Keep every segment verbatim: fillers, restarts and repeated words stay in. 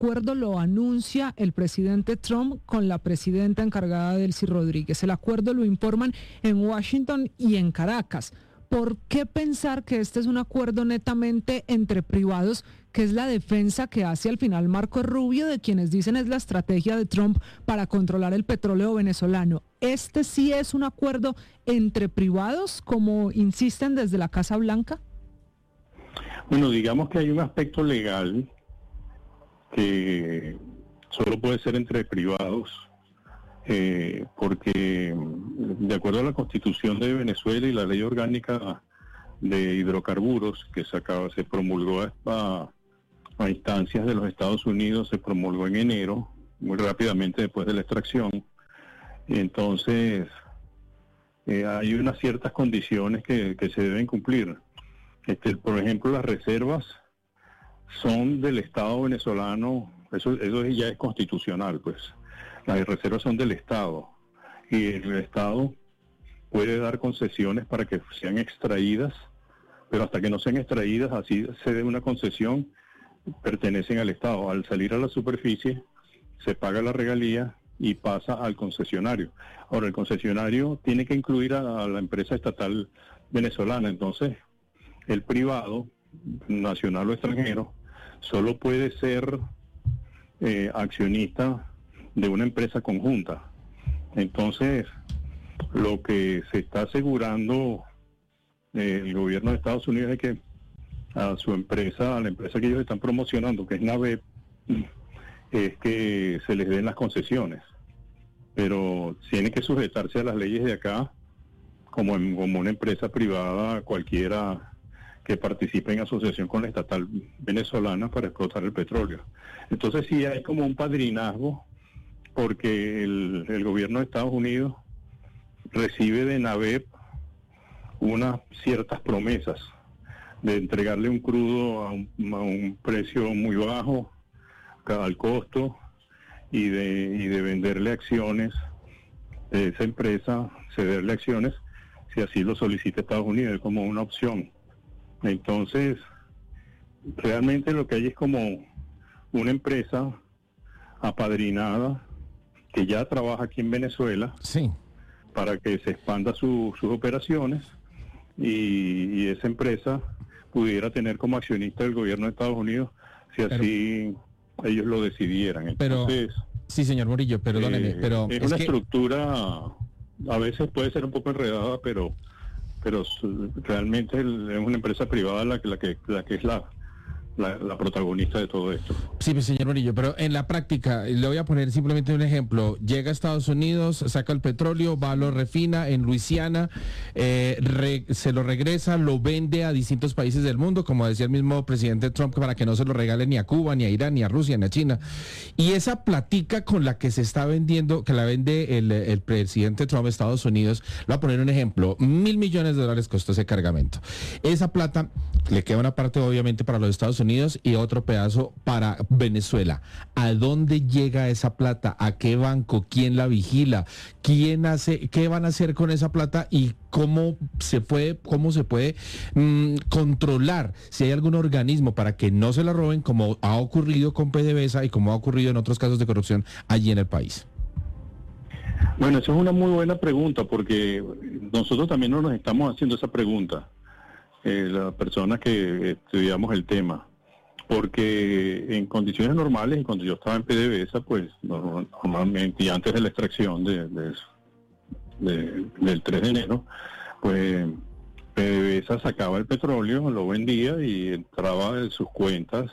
acuerdo lo anuncia el presidente Trump con la presidenta encargada, Delcy Rodríguez. El acuerdo lo informan en Washington y en Caracas. ¿Por qué pensar que este es un acuerdo netamente entre privados, que es la defensa que hace al final Marco Rubio de quienes dicen es la estrategia de Trump para controlar el petróleo venezolano? ¿Este sí es un acuerdo entre privados, como insisten desde la Casa Blanca? Bueno, digamos que hay un aspecto legal que solo puede ser entre privados, eh, porque de acuerdo a la Constitución de Venezuela y la Ley Orgánica de Hidrocarburos, que se, acaba, se promulgó a, a instancias de los Estados Unidos, se promulgó en enero, muy rápidamente después de la extracción. Entonces, eh, hay unas ciertas condiciones que, que se deben cumplir. Este, por ejemplo, las reservas son del Estado venezolano, eso, eso ya es constitucional, pues. Las reservas son del Estado y el Estado puede dar concesiones para que sean extraídas, pero hasta que no sean extraídas, así se dé una concesión, pertenecen al Estado. Al salir a la superficie, se paga la regalía y pasa al concesionario. Ahora, el concesionario tiene que incluir a, a la empresa estatal venezolana, entonces el privado, nacional o extranjero, solo puede ser eh, accionista de una empresa conjunta. Entonces, lo que se está asegurando eh, el gobierno de Estados Unidos es que a su empresa, a la empresa que ellos están promocionando, que es NAVEP, es que se les den las concesiones. Pero tiene que sujetarse a las leyes de acá, como, en, como una empresa privada cualquiera que participe en asociación con la estatal venezolana para explotar el petróleo. Entonces sí hay como un padrinazgo, porque el, el gobierno de Estados Unidos recibe de NAVEP unas ciertas promesas de entregarle un crudo a un, a un precio muy bajo al costo y de, y de venderle acciones de esa empresa, cederle acciones si así lo solicita Estados Unidos como una opción. Entonces, realmente lo que hay es como una empresa apadrinada que ya trabaja aquí en Venezuela, sí, para que se expanda su, sus operaciones y, y esa empresa pudiera tener como accionista el gobierno de Estados Unidos si así pero, ellos lo decidieran. Entonces, pero, sí, señor Murillo, perdóneme, eh, pero es, es una que... estructura, a veces puede ser un poco enredada, pero pero realmente es una empresa privada la que la que la que es la La, la protagonista de todo esto. Sí, pues, señor Murillo, pero en la práctica, le voy a poner simplemente un ejemplo. Llega a Estados Unidos, saca el petróleo, va, lo refina en Luisiana, eh, re, se lo regresa, lo vende a distintos países del mundo, como decía el mismo presidente Trump, para que no se lo regale ni a Cuba, ni a Irán, ni a Rusia, ni a China. Y esa platica con la que se está vendiendo, que la vende el, el presidente Trump de Estados Unidos, le voy a poner un ejemplo, mil millones de dólares costó ese cargamento. Esa plata, le queda una parte obviamente para los Estados Unidos y otro pedazo para Venezuela. ¿A dónde llega esa plata? ¿A qué banco? ¿Quién la vigila? ¿Quién hace? ¿Qué van a hacer con esa plata? ¿Y cómo se puede, cómo se puede mmm, controlar si hay algún organismo para que no se la roben, como ha ocurrido con PDVSA y como ha ocurrido en otros casos de corrupción allí en el país? Bueno, eso es una muy buena pregunta, porque nosotros también nos estamos haciendo esa pregunta, eh, las personas que estudiamos el tema. Porque en condiciones normales, y cuando yo estaba en PDVSA, pues normalmente, y antes de la extracción de, de, de, del tres de enero, pues PDVSA sacaba el petróleo, lo vendía y entraba en sus cuentas,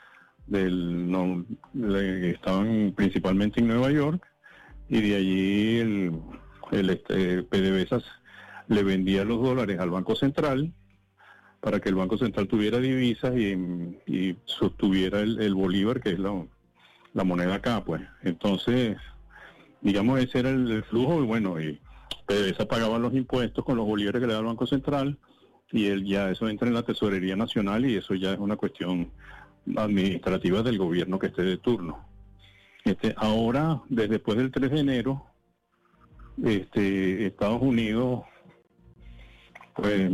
del no, le, estaban principalmente en Nueva York, y de allí el, el este, PDVSA le vendía los dólares al Banco Central, para que el Banco Central tuviera divisas y, y sostuviera el, el bolívar, que es la, la moneda acá, pues. Entonces, digamos, ese era el, el flujo, y bueno, y PDVSA pagaba los impuestos con los bolívares que le da el Banco Central, y él ya eso entra en la Tesorería Nacional, y eso ya es una cuestión administrativa del gobierno que esté de turno. Este, ahora, desde después del tres de enero, este, Estados Unidos pues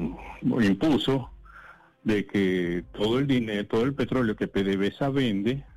impuso de que todo el dinero, todo el petróleo que PDVSA vende,